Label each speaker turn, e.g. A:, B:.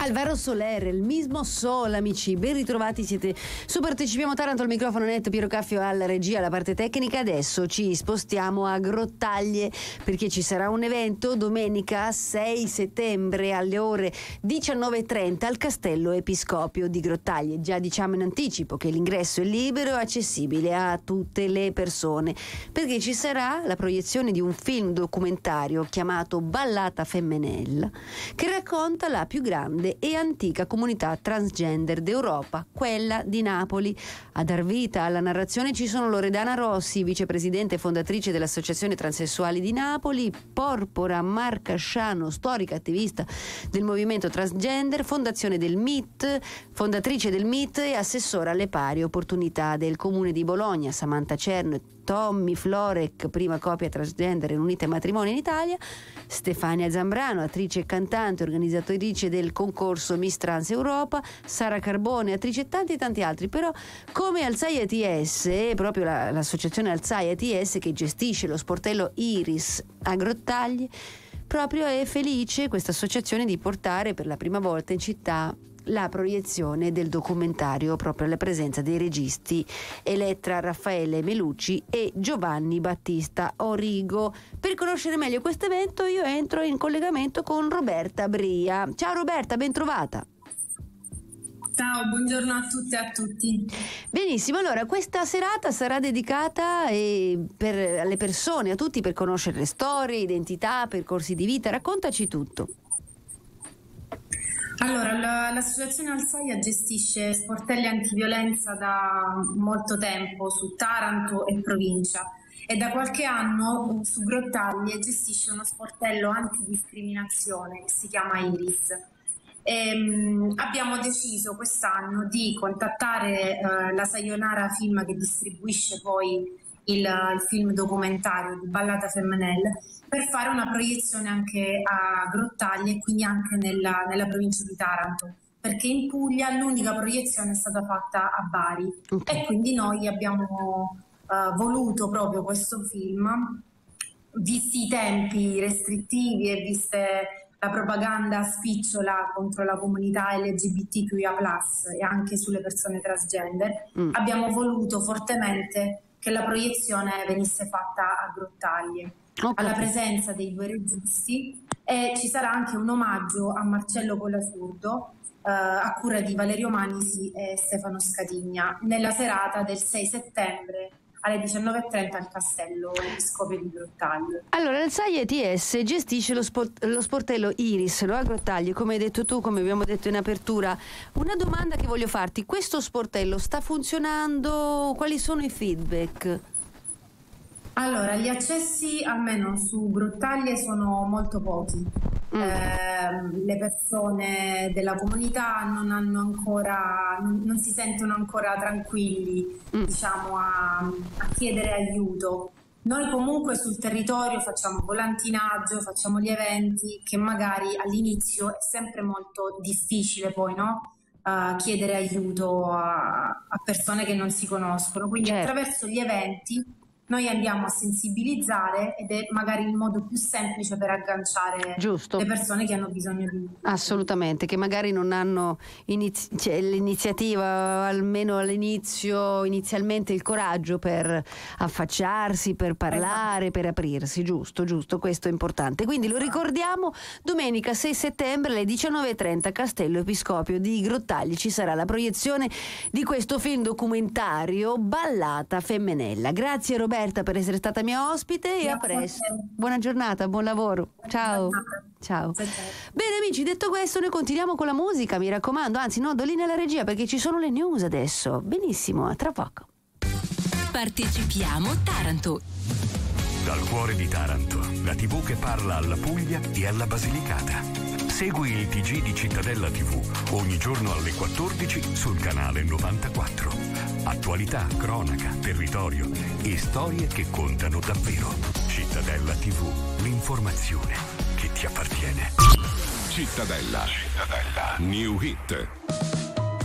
A: Alvaro Soler, il mismo Sol, amici, ben ritrovati, siete su Partecipiamo Taranto, al microfono netto, Piero Caffio alla regia, alla parte tecnica. Adesso ci spostiamo a Grottaglie perché ci sarà un evento domenica 6 settembre alle ore 19:30 al Castello Episcopio di Grottaglie. Già diciamo in anticipo che l'ingresso è libero e accessibile a tutte le persone, perché ci sarà la proiezione di un film documentario chiamato Ballata Femminella, che racconta la più grande e antica comunità transgender d'Europa, quella di Napoli. A dar vita alla narrazione ci sono Loredana Rossi, vicepresidente e fondatrice dell'Associazione Transessuali di Napoli, Porpora Marcasciano, storica attivista del movimento transgender, fondatrice del MIT e assessora alle pari opportunità del Comune di Bologna, Samantha Cerno e Tommy Florek, prima coppia transgender in Unite Matrimonio in Italia, Stefania Zambrano, attrice e cantante, organizzatrice del concorso Miss Trans Europa, Sara Carbone, attrice e tanti altri. Però come Alzai ATS, proprio l'associazione Alzai ATS che gestisce lo sportello Iris a Grottaglie, proprio è felice questa associazione di portare per la prima volta in città la proiezione del documentario proprio alla presenza dei registi Elettra Raffaele Melucci e Giovanni Battista Origo. Per conoscere meglio questo evento io entro in collegamento con Roberta Bria. Ciao Roberta, ben trovata.
B: Ciao, buongiorno a tutte e a tutti.
A: Benissimo, allora questa serata sarà dedicata alle persone, a tutti, per conoscere le storie, identità, percorsi di vita. Raccontaci tutto.
B: Allora, l'associazione Alzaia gestisce sportelli antiviolenza da molto tempo su Taranto e provincia, e da qualche anno su Grottaglie gestisce uno sportello antidiscriminazione che si chiama Iris. Abbiamo deciso quest'anno di contattare la Sayonara Film, che distribuisce poi il film documentario di Ballata Femminella, per fare una proiezione anche a Grottaglie e quindi anche nella provincia di Taranto, perché in Puglia l'unica proiezione è stata fatta a Bari. Okay. E quindi noi abbiamo voluto proprio questo film, visti i tempi restrittivi e viste la propaganda spicciola contro la comunità LGBTQIA+, e anche sulle persone transgender. Abbiamo voluto fortemente che la proiezione venisse fatta a Grottaglie, alla presenza dei due registi, e ci sarà anche un omaggio a Marcello Colasurdo a cura di Valerio Manisi e Stefano Scatigna, nella serata del 6 settembre alle 19:30 al Castello Episcopio di Grottaglie.
A: Allora, il SAI ETS gestisce lo sportello Iris, lo a Grottaglie, come hai detto tu, come abbiamo detto in apertura. Una domanda che voglio farti: questo sportello sta funzionando? Quali sono i feedback?
B: Allora, gli accessi almeno su Grottaglie sono molto pochi. Le persone della comunità non si sentono ancora tranquilli, diciamo, a chiedere aiuto. Noi comunque sul territorio facciamo volantinaggio, facciamo gli eventi, che magari all'inizio è sempre molto difficile poi, no? Chiedere aiuto a persone che non si conoscono. Quindi attraverso gli eventi noi andiamo a sensibilizzare, ed è magari il modo più semplice per agganciare le persone che hanno bisogno di...
A: Assolutamente, che magari non hanno l'iniziativa, almeno inizialmente il coraggio per affacciarsi, per parlare, per aprirsi. Giusto, questo è importante. Quindi lo ricordiamo, domenica 6 settembre alle 19:30 Castello Episcopio di Grottaglie ci sarà la proiezione di questo film documentario Ballata Femminella. Grazie Roberta per essere stata mia ospite e a presto. Buona giornata, buon lavoro. Ciao. Bene amici, detto questo, noi continuiamo con la musica, mi raccomando, anzi no, do linea alla regia perché ci sono le news adesso. Benissimo, a tra poco.
C: Partecipiamo Taranto.
D: Dal cuore di Taranto, la TV che parla alla Puglia e alla Basilicata. Segui il TG di Cittadella TV ogni giorno alle 14 sul canale 94. Attualità, cronaca, territorio e storie che contano davvero. Cittadella TV, l'informazione che ti appartiene.
E: Cittadella. New Hit.